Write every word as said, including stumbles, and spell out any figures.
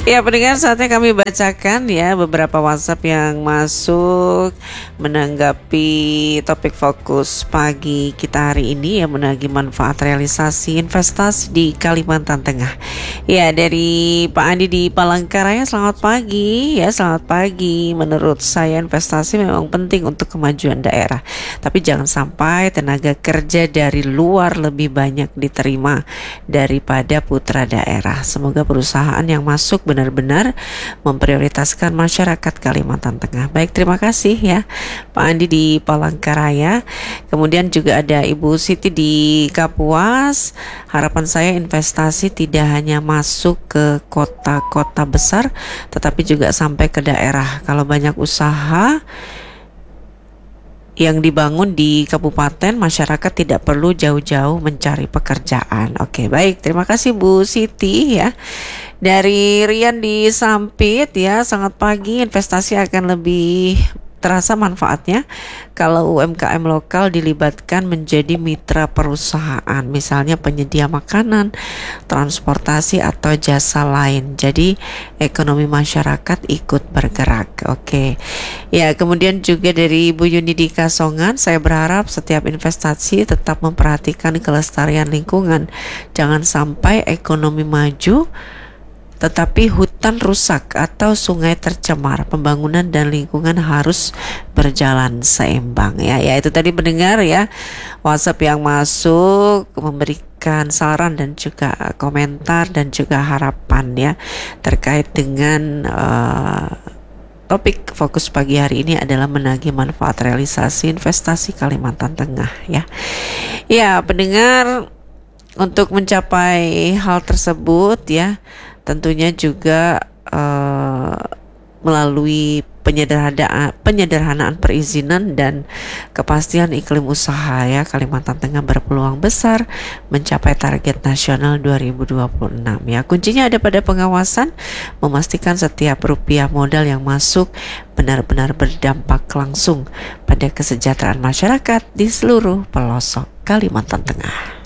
Ya, pendengar, saatnya kami bacakan ya beberapa WhatsApp yang masuk menanggapi topik fokus pagi kita hari ini, ya, menagih manfaat realisasi investasi di Kalimantan Tengah. Ya, dari Pak Andi di Palangkaraya, selamat pagi. Ya, selamat pagi. Menurut saya investasi memang penting untuk kemajuan daerah, tapi jangan sampai tenaga kerja dari luar lebih banyak diterima daripada putra daerah. Semoga perusahaan yang masuk benar-benar memprioritaskan masyarakat Kalimantan Tengah. Baik, terima kasih ya Pak Andi di Palangkaraya. Kemudian juga ada Ibu Siti di Kapuas. Harapan saya investasi tidak hanya masuk ke kota-kota besar, tetapi juga sampai ke daerah. Kalau banyak usaha yang dibangun di kabupaten, masyarakat tidak perlu jauh-jauh mencari pekerjaan. Oke, baik, terima kasih Bu Siti ya. Dari Rian di Sampit ya, selamat pagi. Investasi akan lebih terasa manfaatnya kalau U M K M lokal dilibatkan menjadi mitra perusahaan, misalnya penyedia makanan, transportasi atau jasa lain. Jadi ekonomi masyarakat ikut bergerak. Oke. Ya, kemudian juga dari Ibu Yuni di Kasongan, saya berharap setiap investasi tetap memperhatikan kelestarian lingkungan. Jangan sampai ekonomi maju tetapi hutan rusak atau sungai tercemar. Pembangunan dan lingkungan harus berjalan seimbang ya. Ya, itu tadi mendengar ya WhatsApp yang masuk memberikan saran dan juga komentar dan juga harapan ya terkait dengan uh, topik fokus pagi hari ini adalah menagih manfaat realisasi investasi Kalimantan Tengah ya. Ya, pendengar, untuk mencapai hal tersebut ya tentunya juga uh, melalui penyederhanaan, penyederhanaan perizinan dan kepastian iklim usaha ya, Kalimantan Tengah berpeluang besar mencapai target nasional dua ribu dua puluh enam ya. Kuncinya ada pada pengawasan, memastikan setiap rupiah modal yang masuk benar-benar berdampak langsung pada kesejahteraan masyarakat di seluruh pelosok Kalimantan Tengah.